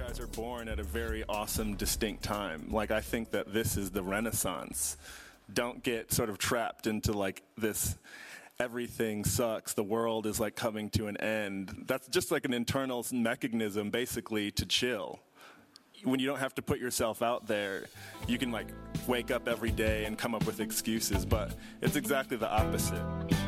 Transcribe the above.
guys are born at a very awesome, distinct time. Like, I think that this is the Renaissance. Don't get sort of trapped into like this, everything sucks, the world is like coming to an end. That's just like an internal mechanism basically to chill. When you don't have to put yourself out there, you can like wake up every day and come up with excuses, but it's exactly the opposite.